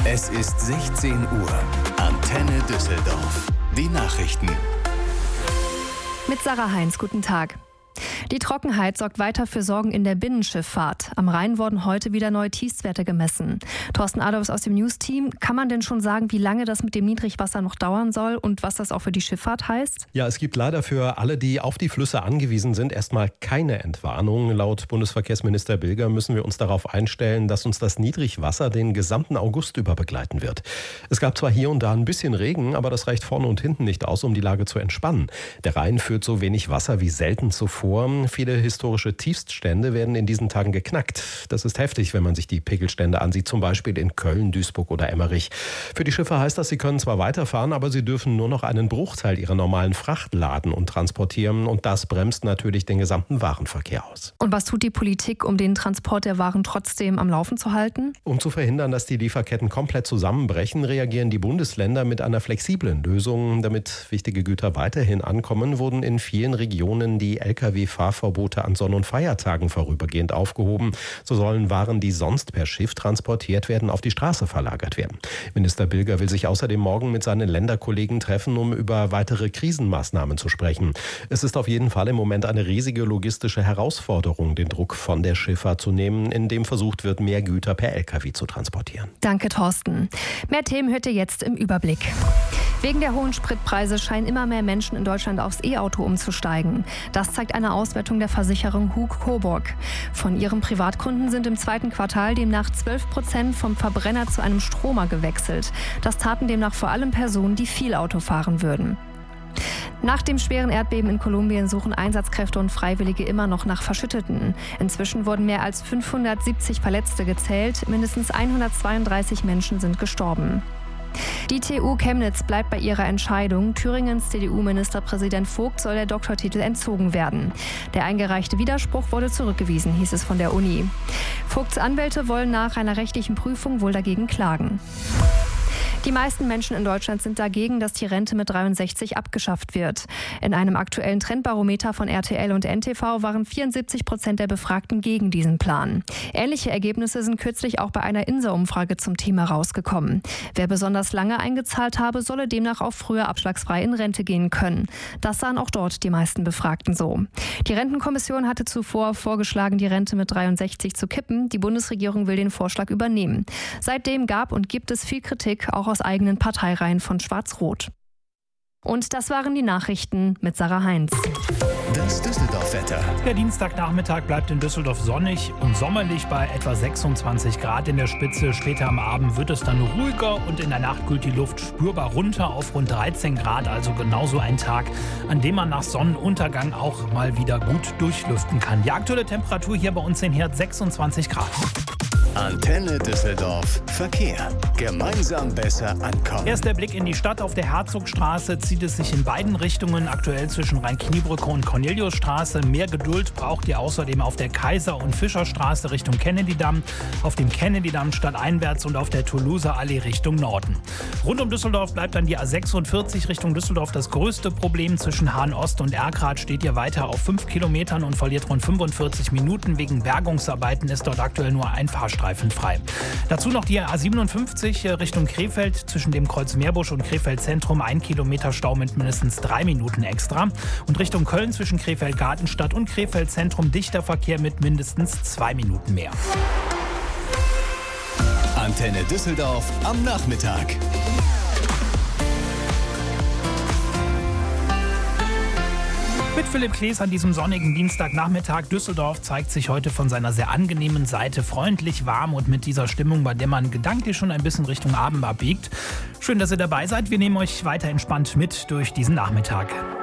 Es ist 16 Uhr. Antenne Düsseldorf. Die Nachrichten. Mit Sarah Heinz, guten Tag. Die Trockenheit sorgt weiter für Sorgen in der Binnenschifffahrt. Am Rhein wurden heute wieder neue Tiefstwerte gemessen. Thorsten Adolfs aus dem News-Team. Kann man denn schon sagen, wie lange das mit dem Niedrigwasser noch dauern soll und was das auch für die Schifffahrt heißt? Ja, es gibt leider für alle, die auf die Flüsse angewiesen sind, erstmal keine Entwarnung. Laut Bundesverkehrsminister Bilger müssen wir uns darauf einstellen, dass uns das Niedrigwasser den gesamten August über begleiten wird. Es gab zwar hier und da ein bisschen Regen, aber das reicht vorne und hinten nicht aus, um die Lage zu entspannen. Der Rhein führt so wenig Wasser wie selten zuvor. Viele historische Tiefststände werden in diesen Tagen geknackt. Das ist heftig, wenn man sich die Pegelstände ansieht, zum Beispiel in Köln, Duisburg oder Emmerich. Für die Schiffe heißt das, sie können zwar weiterfahren, aber sie dürfen nur noch einen Bruchteil ihrer normalen Fracht laden und transportieren. Und das bremst natürlich den gesamten Warenverkehr aus. Und was tut die Politik, um den Transport der Waren trotzdem am Laufen zu halten? Um zu verhindern, dass die Lieferketten komplett zusammenbrechen, reagieren die Bundesländer mit einer flexiblen Lösung. Damit wichtige Güter weiterhin ankommen, wurden in vielen Regionen die Lkw-Fahrverbote an Sonn- und Feiertagen vorübergehend aufgehoben. So sollen Waren, die sonst per Schiff transportiert werden, auf die Straße verlagert werden. Minister Bilger will sich außerdem morgen mit seinen Länderkollegen treffen, um über weitere Krisenmaßnahmen zu sprechen. Es ist auf jeden Fall im Moment eine riesige logistische Herausforderung, den Druck von der Schifffahrt zu nehmen, indem versucht wird, mehr Güter per Lkw zu transportieren. Danke, Thorsten. Mehr Themen hört ihr jetzt im Überblick. Wegen der hohen Spritpreise scheinen immer mehr Menschen in Deutschland aufs E-Auto umzusteigen. Das zeigt eine Auswertung der Versicherung Hug Coburg. Von ihren Privatkunden sind im zweiten Quartal demnach 12% vom Verbrenner zu einem Stromer gewechselt. Das taten demnach vor allem Personen, die viel Auto fahren würden. Nach dem schweren Erdbeben in Kolumbien suchen Einsatzkräfte und Freiwillige immer noch nach Verschütteten. Inzwischen wurden mehr als 570 Verletzte gezählt. Mindestens 132 Menschen sind gestorben. Die TU Chemnitz bleibt bei ihrer Entscheidung. Thüringens CDU-Ministerpräsident Vogt soll der Doktortitel entzogen werden. Der eingereichte Widerspruch wurde zurückgewiesen, hieß es von der Uni. Vogts Anwälte wollen nach einer rechtlichen Prüfung wohl dagegen klagen. Die meisten Menschen in Deutschland sind dagegen, dass die Rente mit 63 abgeschafft wird. In einem aktuellen Trendbarometer von RTL und NTV waren 74% der Befragten gegen diesen Plan. Ähnliche Ergebnisse sind kürzlich auch bei einer INSA-Umfrage zum Thema rausgekommen. Wer besonders lange eingezahlt habe, solle demnach auch früher abschlagsfrei in Rente gehen können. Das sahen auch dort die meisten Befragten so. Die Rentenkommission hatte zuvor vorgeschlagen, die Rente mit 63 zu kippen. Die Bundesregierung will den Vorschlag übernehmen. Seitdem gab und gibt es viel Kritik, auch aus eigenen Parteireihen von Schwarz-Rot. Und das waren die Nachrichten mit Sarah Heinz. Das Düsseldorf-Wetter. Der Dienstagnachmittag bleibt in Düsseldorf sonnig und sommerlich bei etwa 26 Grad in der Spitze. Später am Abend wird es dann ruhiger und in der Nacht kühlt die Luft spürbar runter auf rund 13 Grad. Also genauso ein Tag, an dem man nach Sonnenuntergang auch mal wieder gut durchlüften kann. Die aktuelle Temperatur hier bei uns in Herd 26 Grad. Antenne Düsseldorf. Verkehr. Gemeinsam besser ankommen. Erst der Blick in die Stadt. Auf der Herzogstraße zieht es sich in beiden Richtungen. Aktuell zwischen Rhein-Kniebrücke und Corneliusstraße. Mehr Geduld braucht ihr außerdem auf der Kaiser- und Fischerstraße Richtung Kennedy-Damm, auf dem Kennedy-Damm stadteinwärts und auf der Toulouser Allee Richtung Norden. Rund um Düsseldorf bleibt dann die A46 Richtung Düsseldorf das größte Problem. Zwischen Hahn-Ost und Erkrath steht ihr weiter auf 5 Kilometern und verliert rund 45 Minuten. Wegen Bergungsarbeiten ist dort aktuell nur ein Fahrstreifen frei. Dazu noch die A57 Richtung Krefeld zwischen dem Kreuz Meerbusch und Krefeld Zentrum 1 Kilometer Stau mit mindestens 3 Minuten extra. Und Richtung Köln zwischen Krefeld Gartenstadt und Krefeld Zentrum dichter Verkehr mit mindestens 2 Minuten mehr. Antenne Düsseldorf am Nachmittag. Mit Philipp Klees an diesem sonnigen Dienstagnachmittag. Düsseldorf zeigt sich heute von seiner sehr angenehmen Seite. Freundlich, warm und mit dieser Stimmung, bei der man gedanklich schon ein bisschen Richtung Abend abbiegt. Schön, dass ihr dabei seid. Wir nehmen euch weiter entspannt mit durch diesen Nachmittag.